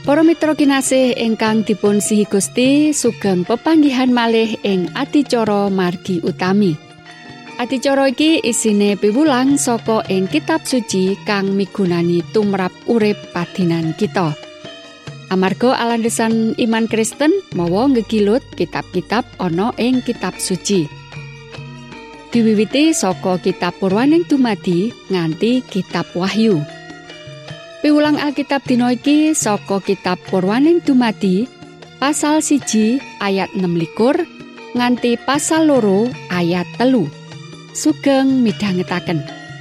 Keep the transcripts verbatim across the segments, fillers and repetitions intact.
Para mitra kinasih ingkang dipun sihi Gusti, sugeng pepanggihan malih ing adicara margi utami. Adicara iki isine piwulang saka ing kitab suci kang migunani tumrap urip padinan kita. Amarga alandesan iman Kristen mawa ngegilut kitab-kitab ana ing kitab suci. Diwiwiti saka kitab Purwaning Dumadi nganti kitab Wahyu. Piwulang Alkitab dina iki saka kitab Purwaning Dumadi pasal siji ayat enam likur nganti pasal loro ayat telu. Sugeng midhangetaken.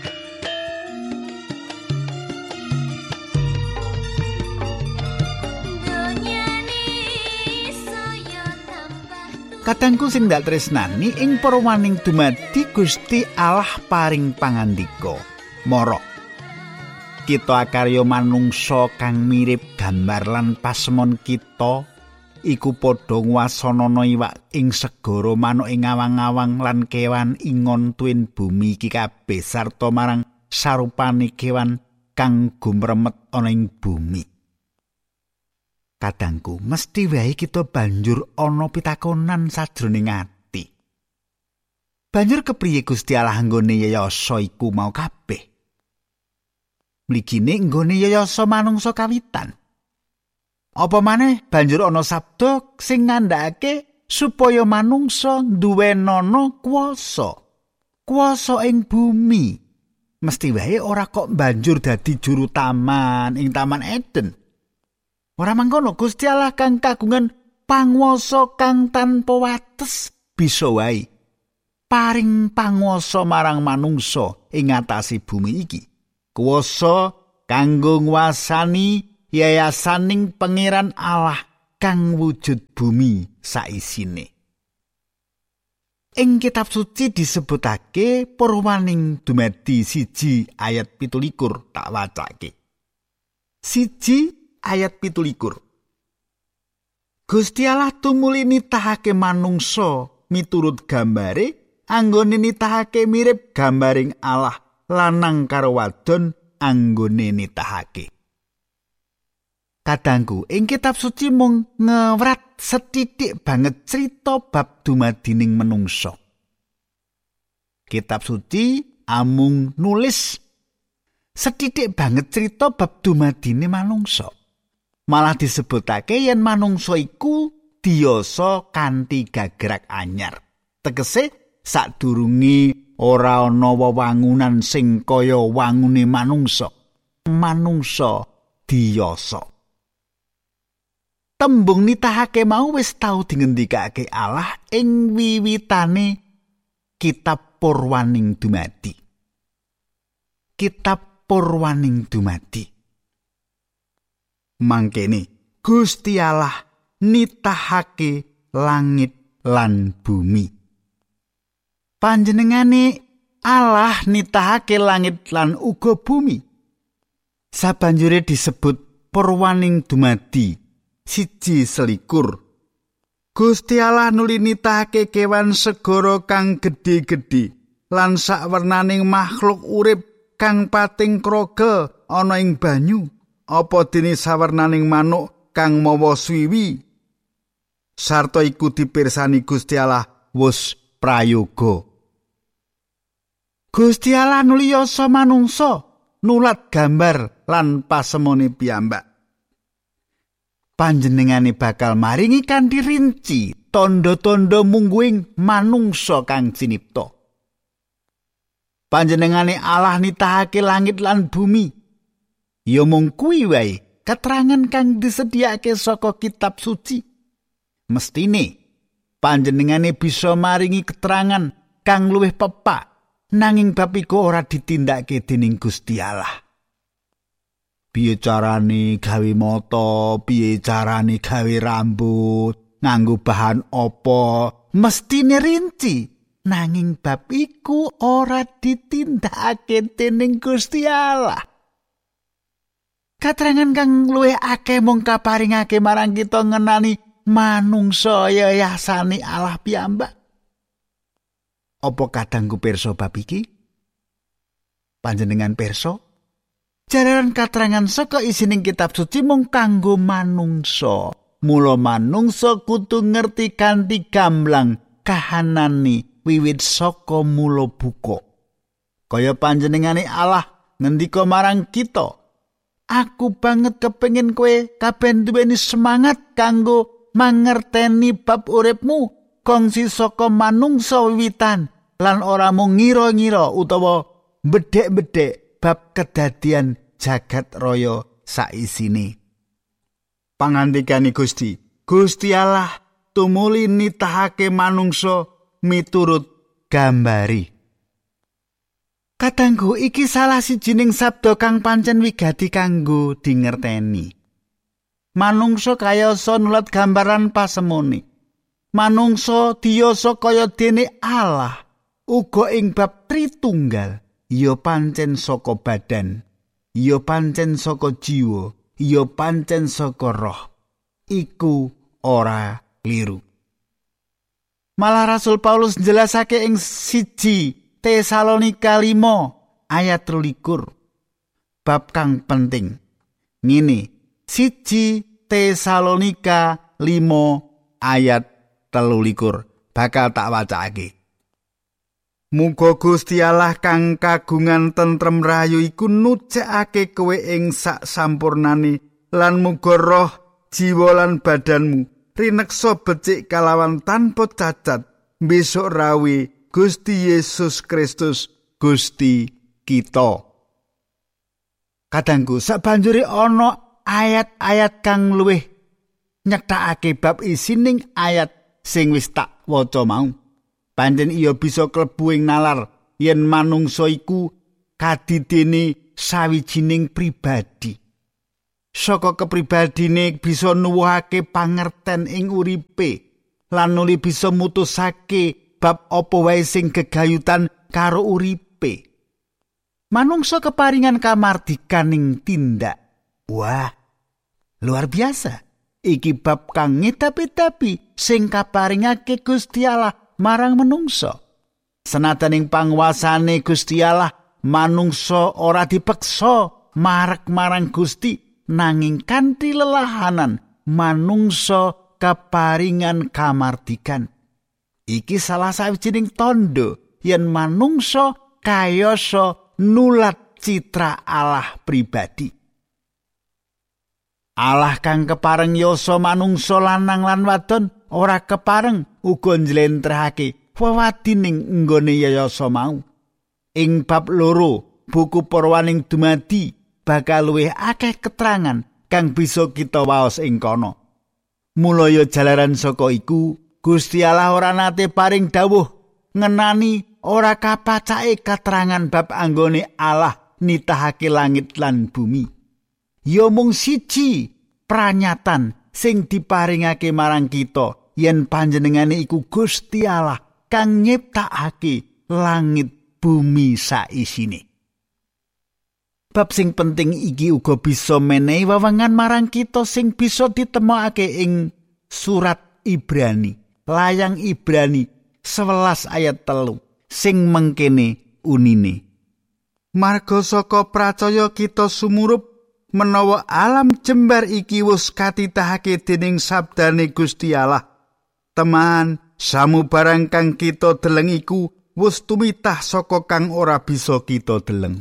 Kadangku sing ndak tresnani ing Purwaning Dumadi Gusti Allah paring pangandika marok kita akarya manungsa kang mirip gambar lan pasemon kita iku padha ngwasanana iwak ing segara manuk ing awang-awang lan kewan ingon tuwin bumi iki kabeh sarta marang sarupane kewan kang gumremet ana ing bumi. Kadangku mesti wae kita banjur ana pitakonan sajroning ati. Banjur kepriye Gusti Allah nggone yayasa iku mau kabeh? Mligine nggone yayasa manungsa kawitan. Apa maneh banjur ana sabda sing ngandhakake supaya manungsa duwenana kuwasa. Kuwasa ing bumi. Mesti wae ora kok banjur dadi juru taman ing Taman Eden. Ora mangkono Gusti Allah kang kagungan panguwasa kang tanpa wates bisa wae paring panguwasa marang manungsa ing atase bumi iki. Kuwasa kanggo ngwasani yayasaning Pangeran Allah kang wujud bumi saisine. Ing kitab suci disebutake Purwaning Dumadi siji ayat pitulikur tak wacake. Siji ayat pitulikur. Gusti Allah tumuli nitahake manungsa miturut gambare anggone nitahake mirip gambaring Allah lanang karo wadon anggone nitahake. Kadangku ing kitab suci mung ngewrat setitik banget cerita bab dumadining menungsa. Kitab suci amung nulis setitik banget cerita bab dumadine manungsa. Malah disebutake yen manungsa iku diyasa kanthi gagrag anyar. Tegese sadurunge ora ana wewangunan sing kaya wangune manungsa. Manungsa diyasa. Tembung nitahake mau wis tau dingendikake Allah ing wiwitane kitab Purwaning Dumadi. Kitab Purwaning Dumadi. Mangkene Gusti Allah nitahake langit lan bumi. Panjenengane Allah nitahake langit lan uga bumi. Sabanjure disebut Purwaning Dumadi siji selikur. Gusti Allah nuli nitahake kewan segara kang gedhe-gedhe lan sawernaning makhluk urip kang pating krogel ana ing banyu, apa dene sawernaning manuk kang mawa swiwi. Sarta iku dipirsani Gusti Allah wus prayoga. Gusti Allah nuli yasa manungsa nulat gambar lan pasemone piyambak. Panjenengane bakal maringi kanthi rinci tanda-tanda mungguing manungsa kang cinipta. Panjenengane Allah nitahake langit lan bumi. Ya mung kuwi wae keterangan kang disediakake saka kitab suci. Mestine panjenengane bisa maringi keterangan kang luwih pepak nanging bab iku ora ditindakake dening Gusti Allah. Piye carane gawe mata, piye carane gawe rambut, nganggo bahan apa, mestine rinci. Nanging bab iku ora ditindakake dening Gusti Allah. Katrangan kang luwih akeh mung kaparingake marang kita ngenani manungsa yayasane Allah piyambak. Apa kadangku pirsa bab iki? Panjenengan pirsa? Jalaran katrangan saka isining kitab suci mung kanggo manungsa. Mula manungsa kudu ngerti kanthi gamblang kahanane wiwit saka mula buka. Kaya panjenengane Allah ngendika marang kita, aku banget kepengin kowe kabeh duweni semangat kanggo mangerteni bab uripmu kongsi saka manungsa wiwitan lan ora mung ngira-ngira utawa bedhek-bedhek bab kedadian jagat raya saisine. Pangandikane Gusti, Gusti Allah tumuli nitahake manungsa miturut gambari. Katanggu iki salah sijining sabda kang pancen wigati kanggo dingerteni. Manungsa kayasa nulat gambaran pasemone. Manungsa diyasa kaya dene Allah uga ing bab Tritunggal. Ya pancen saka badan, ya pancen saka jiwa, ya pancen saka roh. Iku ora kliru. Malah Rasul Paulus njelasake ing siji Tesalonika lima ayat telu bab kang penting. Ngene, siji Tesalonika lima ayat telu bakal tak wacake. Muga Gusti Allah kang kagungan tentrem rahayu iku nucekake kowe ing sak sampurnane lan muga roh, jiwa lan badanmu rineksa becik kalawan tanpa cacat besok rawi Gusti Yesus Kristus Gusti kita. Kadangku sabanjure ana ayat-ayat kang luwih nyekthakake bab isining ayat sing wis tak waca mau. Pancen iya bisa klebu ing nalar yen manungsa iku kadidene sawijining pribadi. Saka kepribadine bisa nuwuhake pangerten ing uripe lan nuli bisa mutusake bab apa wae sing gegayutan karo uripe. Manungsa keparingan kamardikan ing tindak. Wah, luar biasa. Iki bab kang ngedapi-dapi sing kaparingake Gusti Allah marang manungsa. Senatan ing panguwasane Gusti Allah, manungsa ora dipeksa marek marang Gusti, nanging kanthi lelahanan manungsa kaparingan kamardikan. Iki salah sawijining tondo yen manungsa kayasa nulat citra Allah pribadi. Allah kang kepareng yasa manungsa lanang lan wadon ora kepareng uga njlentrehake wewadining nggone yayasa mau. Ing bab loro buku Purwaning dumadi bakal luwih akeh keterangan kang bisa kita waos ing kono. Mulaya jalaran saka iku Gusti Allah ora nate paring dawuh ngenani ora kapacake keterangan bab anggone Allah nitahake langit lan bumi. Ya mung siji pranyatan sing diparingake marang kita yen panjenengane iku Gusti Allah kang nyiptakake langit bumi saisine. Bab sing penting iki uga bisa menehi wewengan marang kita sing bisa ditemokake ing surat Ibrani, layang Ibrani sewelas ayat telu sing mengkene unine. Marga saka pracaya kita sumurup menawa alam jembar iki wis katitahake dening sabdane Gusti Allah. Teman, samubarang kang kita deleng iku wis tumitah saka kang ora bisa kita deleng.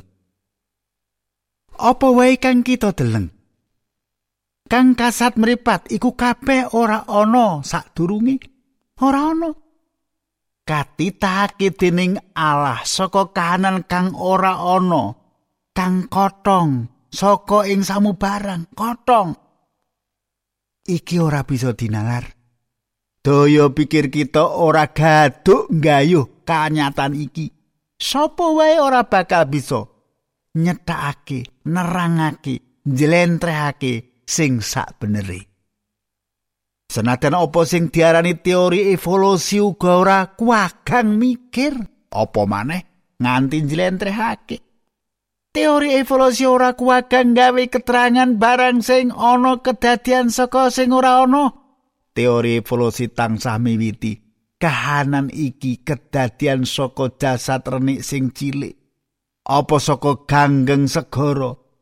Apa wae kang kita deleng? Kang kasat mripat iku kabeh ora ana sadurunge. Ora ana. Katitahake dening Allah saka kahanan kang ora ana, kang kotong saka ing samubarang kotong. Iki ora bisa dinalar. Daya pikir kita ora gaduk nggayuh kanyatan iki. Sapa wae ora bakal bisa nyetakake, nerangake, njlentrehake sing sakbenere. Senajan apa sing diarani teori evolusi uga ora kuwagang mikir, apa maneh nganti njlentrehake. Teori evolusi ora kuwagang gawe keterangan barang sing ana kedadian saka sing ora ana. Teori evolusi tansah miwiti kahanan iki kedadian saka jasad renik sing cilik. Apa saka ganggeng segara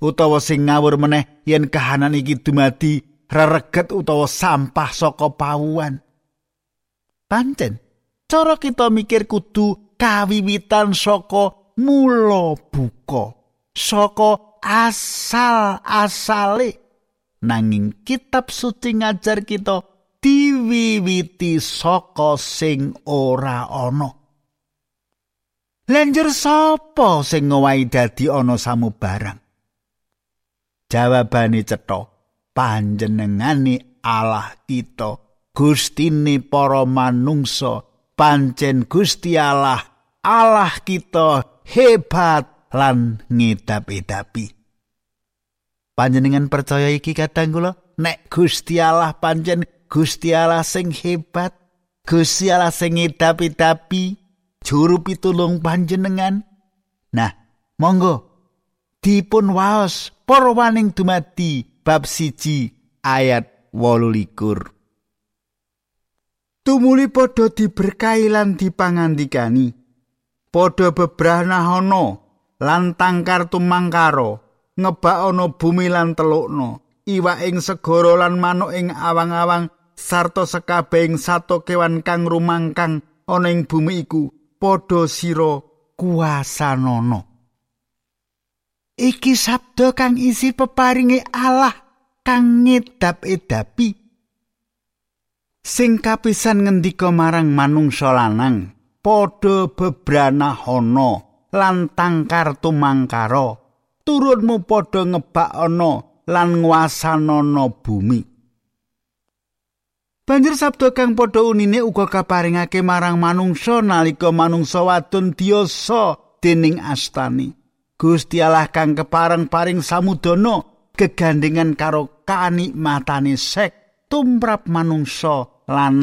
utawa sing ngawur meneh yen kahanan iki dumadi rereget utawa sampah saka pawuan. Pancen, cara kita mikir kudu kawiwitan saka mula buka, saka asal-asale. Nanging kitab suci ngajar kita diwiwiti saka sing ora ana. Lenjer sapa sing ngowahi dadi ana samubarang? Jawabane cetha, panjenengane Allah kita, Gustine para manungsa. Pancen Gusti Allah, Allah kita hebat lan ngedap-edapi. Panjenengan percaya iki kadang kula, nek Gusti Allah pancen Gusti Allah sing hebat, Gusti Allah sing ngedap-edapi, juru pitulung panjenengan. Nah, monggo dipun waos para waning dumadi bab siji ayat wolu likur. Tumuli padha diberkahi lan dipangandikani, padha bebrahana lan tangkar tumangkara, ngebakana bumi lan telukna, iwak ing segara lan manuk ing awang-awang, sarta sekabehing sato kewan kang rumangkang ana ing bumi iku, padha sira kuasanana. Iki sabda kang isi peparinge Allah kang ngedap-edapi. Sing kapisan ngendika marang manungsa lanang, padha bebranahana lan tangkar tumangkara, turunmu padha ngebakana lan nguasanana bumi. Banjur sabda kang padha unine uga kaparingake marang manungsa nalika manungsa wadon diyasa dening astane. Gusti Allah kang kepareng-paring samudana gegandhengan karo kanikmatane sek tumrap manungsa lanang